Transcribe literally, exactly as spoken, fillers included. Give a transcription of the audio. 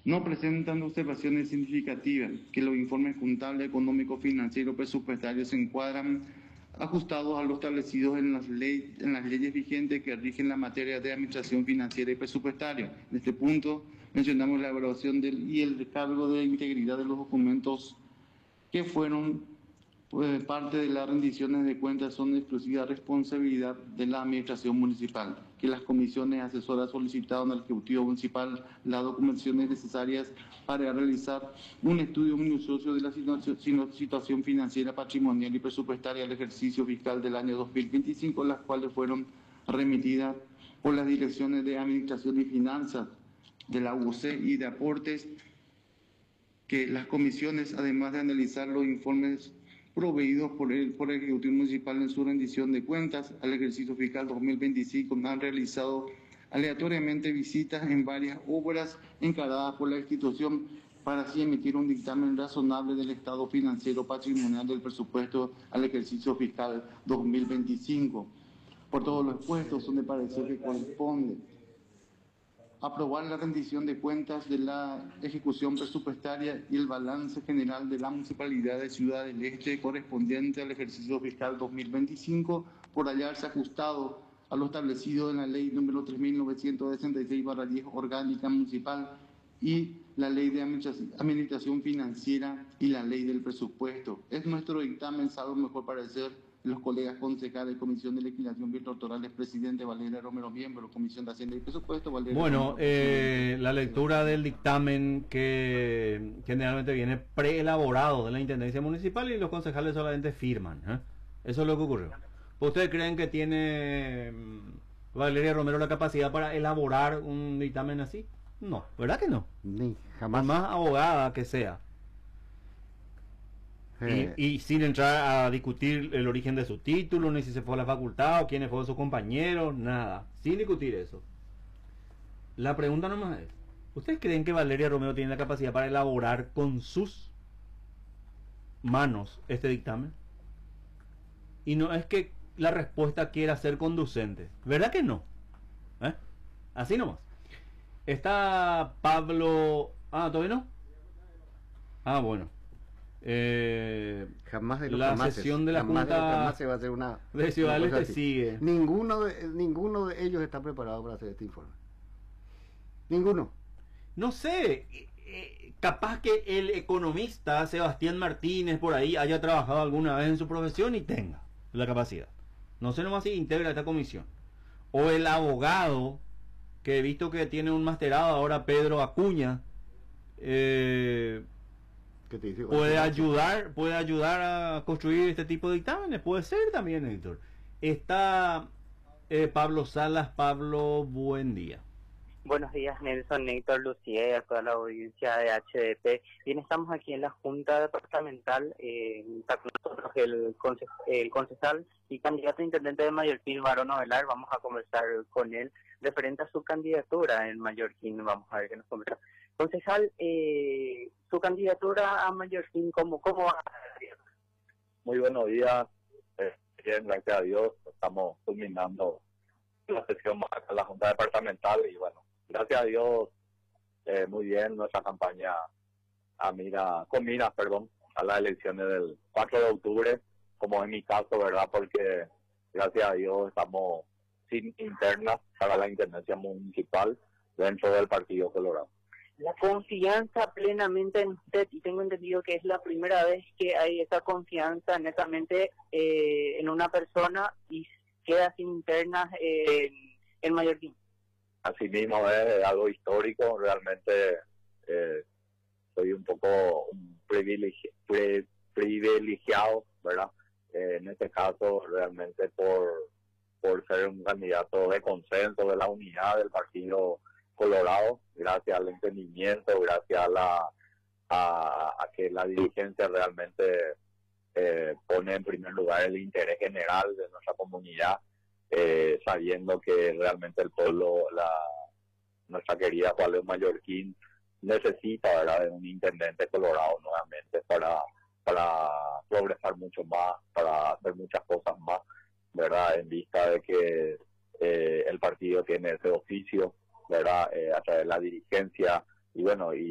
No presentan observaciones significativas, que los informes contables, económicos, financieros, presupuestarios se encuadran ajustados a lo establecido en las, ley, en las leyes vigentes que rigen la materia de administración financiera y presupuestaria. En este punto mencionamos la evaluación del, y el recargo de integridad de los documentos que fueron pues, parte de las rendiciones de cuentas son de exclusiva responsabilidad de la administración municipal, que las comisiones asesoras solicitaron al Ejecutivo Municipal las documentaciones necesarias para realizar un estudio minucioso de la situación financiera, patrimonial y presupuestaria del ejercicio fiscal del año dos mil veinticinco, las cuales fueron remitidas por las direcciones de Administración y Finanzas de la U C y de Aportes, que las comisiones, además de analizar los informes proveídos por el, por el Ejecutivo Municipal en su rendición de cuentas al ejercicio fiscal dos mil veinticinco, han realizado aleatoriamente visitas en varias obras encaradas por la institución para así emitir un dictamen razonable del estado financiero patrimonial del presupuesto al ejercicio fiscal dos mil veinticinco. Por todos los expuestos, son de parecer que corresponde aprobar la rendición de cuentas de la ejecución presupuestaria y el balance general de la Municipalidad de Ciudad del Este correspondiente al ejercicio fiscal dos mil veinticinco por hallarse ajustado a lo establecido en la ley número tres mil novecientos sesenta y seis barra diez orgánica municipal y la ley de administración financiera y la ley del presupuesto. Es nuestro dictamen, salvo mejor parecer, los colegas concejales, Comisión de Legislación Virtual, presidente Valeria Romero, miembro, Comisión de Hacienda y Presupuesto, Valeria Bueno, Romero, eh, la lectura del dictamen que generalmente viene preelaborado de la Intendencia Municipal y los concejales solamente firman, ¿eh? Eso es lo que ocurrió. ¿Ustedes creen que tiene mm, Valeria Romero la capacidad para elaborar un dictamen así? No, ¿verdad que no? Ni Por jamás. más abogada que sea. Eh, Y, y sin entrar a discutir el origen de su título, ni si se fue a la facultad o quiénes fueron sus compañeros, nada. Sin discutir eso. La pregunta nomás es, ¿ustedes creen que Valeria Romero tiene la capacidad para elaborar con sus manos este dictamen? Y no es que la respuesta quiera ser conducente. ¿Verdad que no? ¿Eh? Así nomás. Está Pablo... Ah, ¿todavía no? Ah, bueno. Eh, jamás de los la jamases, sesión de la jamás de los Junta jamases va a ser una, de Ciudad una del cosa Este así. sigue. Ninguno de, ninguno de ellos está preparado para hacer este informe. Ninguno. No sé, eh, eh, capaz que el economista Sebastián Martínez por ahí haya trabajado alguna vez en su profesión y tenga la capacidad. No sé nomás si integra esta comisión. O el abogado, que he visto que tiene un masterado ahora, Pedro Acuña, eh, ¿Qué te dice? puede ayudar, puede ayudar a construir este tipo de dictámenes. Puede ser también, editor. Está eh, Pablo Salas. Pablo, buen día. Buenos días, Nelson, Néctor, Lucía y a toda la audiencia de H D P. Bien, estamos aquí en la Junta Departamental, eh, está con nosotros el, conce el concejal y candidato a intendente de Mallorquín, Varón Ovelar. Vamos a conversar con él referente a su candidatura en Mallorquín. Vamos a ver qué nos conversa. Concejal, eh, su candidatura a Mallorquín, ¿cómo, cómo va? Muy buenos días, eh, bien, gracias a Dios, estamos culminando la sesión más acá en la Junta Departamental y bueno, gracias a Dios, eh, muy bien nuestra campaña a mira, con miras, perdón, a las elecciones del cuatro de octubre, como en mi caso, ¿verdad? Porque gracias a Dios estamos sin internas para la intendencia municipal dentro del Partido Colorado. La confianza plenamente en usted, y tengo entendido que es la primera vez que hay esa confianza netamente eh, en una persona y queda sin internas eh, en, en Mallorquín. Asimismo es algo histórico, realmente eh, soy un poco un privilegi pri privilegiado, ¿verdad? Eh, en este caso realmente por, por ser un candidato de consenso, de la unidad del Partido Colorado, gracias al entendimiento, gracias a la a, a que la dirigencia realmente eh, pone en primer lugar el interés general de nuestra comunidad, eh, sabiendo que realmente el pueblo, la nuestra querida Juan León Mallorquín necesita, ¿verdad?, de un intendente colorado nuevamente para para progresar mucho más, para hacer muchas cosas más, ¿verdad?, en vista de que eh, el partido tiene ese oficio, ¿verdad?, eh, a través de la dirigencia y bueno, y